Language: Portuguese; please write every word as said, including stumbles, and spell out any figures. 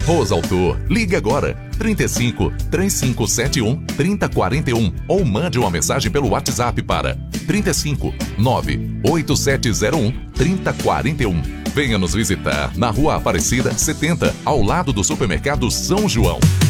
Rosautor, ligue agora trinta e cinco, três cinco sete um, trinta quarenta e um ou mande uma mensagem pelo WhatsApp para trinta e cinco, nove oito sete zero um, trinta quarenta e um. Venha nos visitar na Rua Aparecida setenta, ao lado do Supermercado São João.